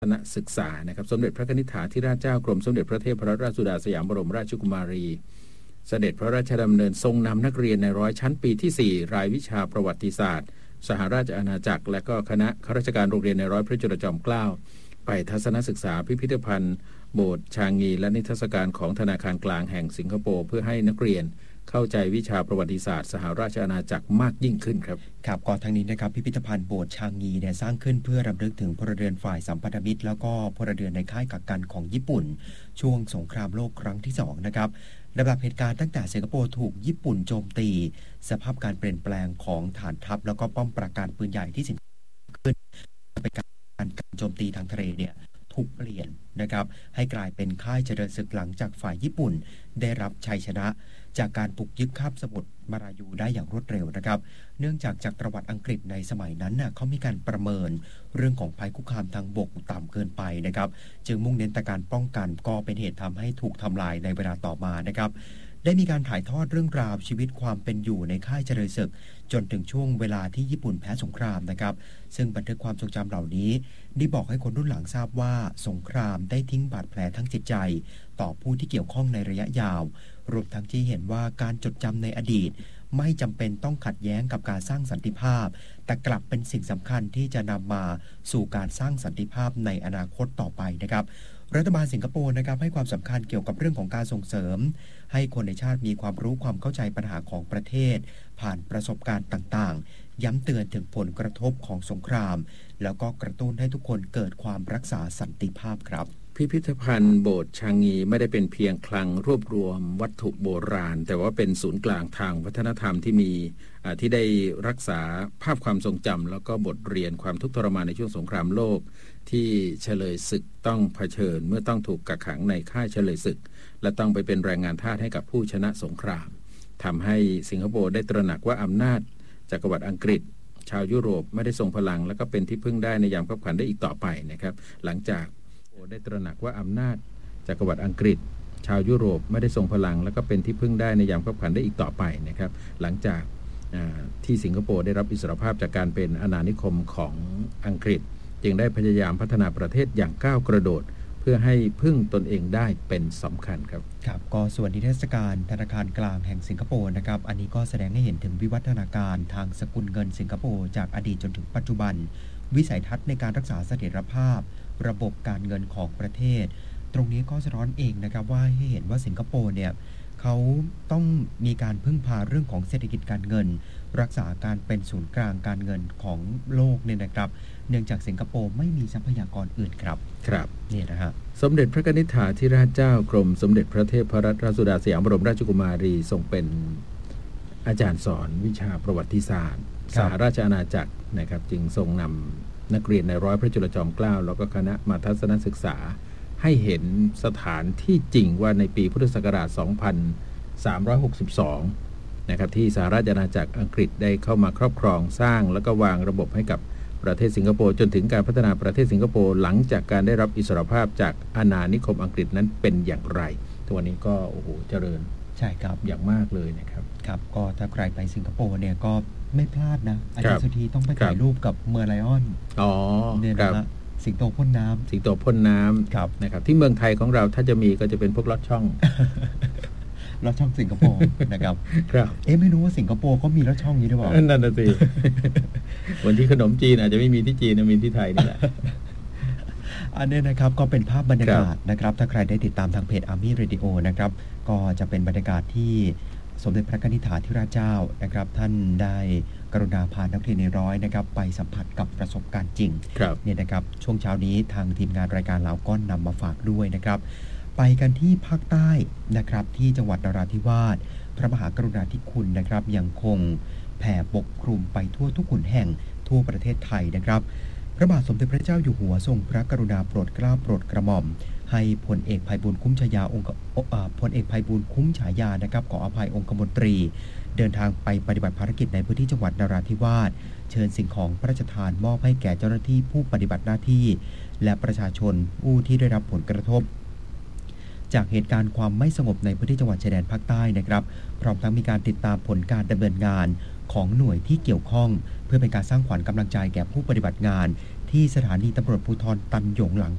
คณะศึกษานะครับสมเด็จพระนิธิถาธิราชเจ้ากรมสมเด็จพระเทพรัตนราชสุดาสยามบรมราชกุมารีเสด็จพระราชดำเนินทรงนำนักเรียนในร้อยชั้นปีที่4รายวิชาประวัติศาสตร์สหราชอาณาจักรและก็คณะข้าราชการโรงเรียนในร้อยพระจุลจอมเกล้าไปทัศนศึกษาพิพิธภัณฑ์โบสถ์ชางงีและนิทรรศการของธนาคารกลางแห่งสิงคโปร์เพื่อให้นักเรียนเข้าใจวิชาประวัติศาสตร์สหราชอาณาจักรมากยิ่งขึ้นครับครับก่อนทางนี้นะครับพิพิธภัณฑ์โบสถ์ชางงีเนี่ยสร้างขึ้นเพื่อรำลึกถึงพลเรือนฝ่ายสัมพันธมิตรแล้วก็พลเรือนในค่ายกักกันของญี่ปุ่นช่วงสงครามโลกครั้งที่2นะครับลำดับเหตุการณ์ตั้งแต่สิงคโปร์ถูกญี่ปุ่นโจมตีสภาพการเปลี่ยนแปลงของฐานทัพแล้วก็ป้อมปราการปืนใหญ่ที่สิงคโปร์ขึ้นเป็นการโจมตีทางทะเลเนี่ยถูกเปลี่ยนนะครับให้กลายเป็นค่ายเจริญศึกหลังจากฝ่ายญี่ปุ่นได้รับชัยชนะจากการบุกยึดคาบสมุทรมารายูได้อย่างรวดเร็วนะครับเนื่องจากจักรวรรดิอังกฤษในสมัยนั้นเขามีการประเมินเรื่องของภัยคุกคามทางบกต่ำเกินไปนะครับจึงมุ่งเน้นแต่การป้องกันก็เป็นเหตุทำให้ถูกทำลายในเวลาต่อมานะครับได้มีการถ่ายทอดเรื่องราวชีวิตความเป็นอยู่ในค่ายเจริญศึกจนถึงช่วงเวลาที่ญี่ปุ่นแพ้สงครามนะครับซึ่งบันทึกความทรงจำเหล่านี้ได้บอกให้คนรุ่นหลังทราบว่าสงครามได้ทิ้งบาดแผลทั้งจิตใจต่อผู้ที่เกี่ยวข้องในระยะยาวรวมทั้งที่เห็นว่าการจดจำในอดีตไม่จำเป็นต้องขัดแย้งกับการสร้างสันติภาพแต่กลับเป็นสิ่งสำคัญที่จะนำมาสู่การสร้างสันติภาพในอนาคตต่อไปนะครับรัฐบาลสิงคโปร์นะครับให้ความสำคัญเกี่ยวกับเรื่องของการส่งเสริมให้คนในชาติมีความรู้ความเข้าใจปัญหาของประเทศผ่านประสบการณ์ต่างๆย้ำเตือนถึงผลกระทบของสงครามแล้วก็กระตุ้นให้ทุกคนเกิดความรักษาสันติภาพครับพิพิธภัณฑ์โบสถ์ชางงีไม่ได้เป็นเพียงคลังรวบรวมวัตถุโบราณแต่ว่าเป็นศูนย์กลางทางวัฒนธรรมที่ได้รักษาภาพความทรงจำแล้วก็บทเรียนความทุกข์ทรมานในช่วงสงครามโลกที่เฉลยศึกต้องเผชิญเมื่อต้องถูกกักขังในค่ายเฉลยศึกและต้องไปเป็นแรงงานทาสให้กับผู้ชนะสงครามทำให้สิงคโปร์ได้ตระหนักว่าอำนาจจักรวรรดิอังกฤษชาวยุโรปไม่ได้ทรงพลังและก็เป็นที่พึ่งได้ในยามขับขันได้อีกต่อไปนะครับหลังจากได้ตระหนักว่าอำนาจจักรวรรดิอังกฤษชาวยุโรปไม่ได้ทรงพลังและก็เป็นที่พึ่งได้ในยามขับขันได้อีกต่อไปนะครับหลังจากที่สิงคโปร์ได้รับอิสรภาพจากการเป็นอาณานิคมของอังกฤษจึงได้พยายามพัฒนาประเทศอย่างก้าวกระโดดเพื่อให้พึ่งตนเองได้เป็นสำคัญครับครับก็ส่วนนิทรรศการธนาคารกลางแห่งสิงคโปร์นะครับอันนี้ก็แสดงให้เห็นถึงวิวัฒนาการทางสกุลเงินสิงคโปร์จากอดีตจนถึงปัจจุบันวิสัยทัศน์ในการรักษาเสถียรภาพระบบการเงินของประเทศตรงนี้ก็สะท้อนเองนะครับว่าให้เห็นว่าสิงคโปร์เนี่ยเขาต้องมีการพึ่งพาเรื่องของเศรษฐกิจการเงินรักษาการเป็นศูนย์กลางการเงินของโลกเนี่ยนะครับเนื่องจากสิงคโปร์ไม่มีทรัพยากรอื่นครับนี่นะฮะสมเด็จพระนิธิถาธิราชเจ้ากรมสมเด็จพระเทพรัตนราชสุดาสยามบรมราชกุมารีทรงเป็นอาจารย์สอนวิชาประวัติศาสตร์สหราชอาณาจักรนะครับจึงทรงนำนักเรียนในร้อยพระจุลจอมเกล้าแล้วก็คณะมาทัศนศึกษาให้เห็นสถานที่จริงว่าในปีพุทธศักราช 2362 นะครับที่สหราชอาณาจักรอังกฤษได้เข้ามาครอบครองสร้างแล้วก็วางระบบให้กับประเทศสิงคโปร์จนถึงการพัฒนาประเทศสิงคโปร์หลังจากการได้รับอิสรภาพจากอาณานิคมอังกฤษนั้นเป็นอย่างไรตัวนี้ก็โอ้โหเจริญใช่ครับอย่างมากเลยนะครับครับก็ถ้าใครไปสิงคโปร์เนี่ยก็ไม่พลาดนะอาจารย์สุธีต้องไปถ่ายรูปกับเมอร์ไลออนเนี่ยนะสิงโตพ่นน้ำนะครับที่เมืองไทยของเราถ้าจะมีก็จะเป็นพวกลอดช่องลอดช่องสิงคโปร์นะครับไม่รู้ว่าสิงคโปร์ก็มีลอดช่องนี้หรือเปล่านั่นน่ะสิวันที่ขนมจีนอาจจะไม่มีที่จีนมีที่ไทยนี่แหละอันนี้นะครับก็เป็นภาพบรรยากาศนะครับถ้าใครได้ติดตามทางเพจ Army Radio นะครับก็จะเป็นบรรยากาศที่สมเด็จพระนิธิถาธิราชเจ้านะครับท่านได้กรุณาพานักเรียนในร้อยนะครับไปสัมผัสกับประสบการณ์จริงเนี่ยนะครับช่วงเช้านี้ทางทีมงานรายการเหล่าก้อนนำมาฝากด้วยนะครับไปกันที่ภาคใต้นะครับที่จังหวัดนราธิวาสพระมหากรุณาธิคุณนะครับยังคงแผ่ปกคลุมไปทั่วทุกขุนแห่งทั่วประเทศไทยนะครับพระบาทสมเด็จพระเจ้าอยู่หัวทรงพระกรุณาโปรดเกล้าโปรดกระหม่อมให้พลเอกไพบูลย์คุ้มฉายาพลเอกไพบูลย์คุ้มฉายานะครับขออภัยองคมนตรีเดินทางไปปฏิบัติภารกิจในพื้นที่จังหวัดนราธิวาสเชิญสิ่งของพระราชทานมอบให้แก่เจ้าหน้าที่ผู้ปฏิบัติหน้าที่และประชาชนผู้ที่ได้รับผลกระทบจากเหตุการณ์ความไม่สงบในพื้นที่จังหวัดชายแดนภาคใต้นะครับพร้อมทั้งมีการติดตามผลการดำเนินงานของหน่วยที่เกี่ยวข้องเพื่อเป็นการสร้างขวัญกำลังใจแก่ผู้ปฏิบัติงานที่สถานีตำรวจภูธรตันหยงหลัง